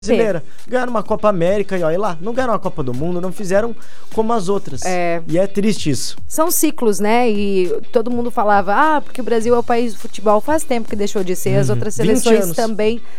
brasileira. Ganharam uma Copa América e olha lá, não ganharam uma Copa do Mundo, não fizeram como as outras. E é triste isso. São ciclos, né? E todo mundo falava, porque o Brasil é o país do futebol. Faz tempo que deixou de ser, as outras seleções também